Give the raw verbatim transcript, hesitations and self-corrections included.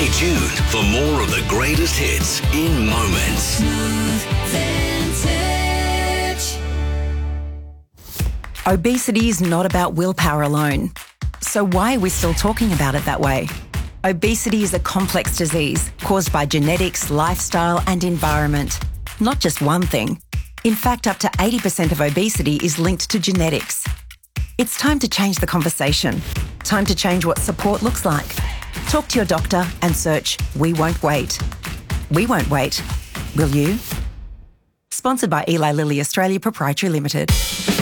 Stay tuned for more of the greatest hits in moments. Obesity is not about willpower alone. So why are we still talking about it that way? Obesity is a complex disease caused by genetics, lifestyle and environment. Not just one thing. In fact, up to eighty percent of obesity is linked to genetics. It's time to change the conversation. Time to change what support looks like. Talk to your doctor and search We Won't Wait. We won't wait. Will you? Sponsored by Eli Lilly Australia Proprietary Limited.